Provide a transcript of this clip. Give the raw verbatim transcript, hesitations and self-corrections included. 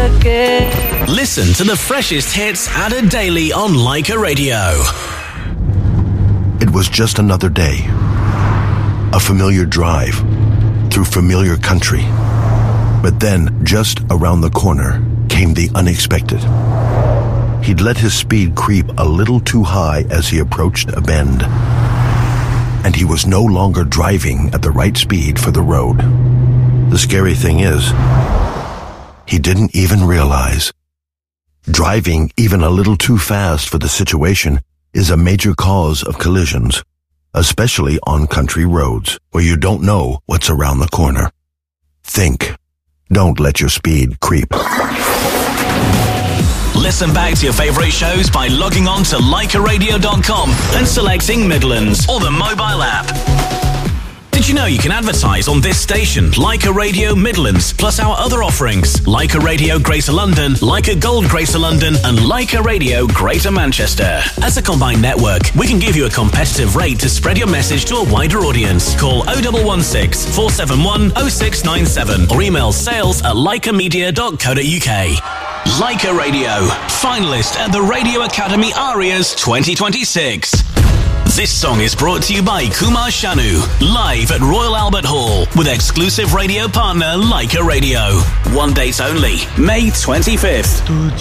सके. Listen to the freshest hits added daily on Leica Radio. It was just another day. A familiar drive through familiar country. But then, just around the corner, came the unexpected. He'd let his speed creep a little too high as he approached a bend. And he was no longer driving at the right speed for the road. The scary thing is, he didn't even realize. Driving even a little too fast for the situation is a major cause of collisions, especially on country roads where you don't know what's around the corner. Think. Don't let your speed creep. Listen back to your favourite shows by logging on to Leica Radio dot com and selecting Midlands or the mobile app. Did you know you can advertise on this station, Leica Radio Midlands, plus our other offerings, Leica Radio Greater London, Leica Gold Greater London, and Leica Radio Greater Manchester. As a combined network, we can give you a competitive rate to spread your message to a wider audience. Call oh one one six, four seven one, oh six nine seven or email sales at leica media dot co dot uk. Leica Radio, finalist at the Radio Academy Arias twenty twenty-six. This song is brought to you by Kumar Shanu, live at Royal Albert Hall, with exclusive radio partner Leica Radio. One date only, May twenty-fifth.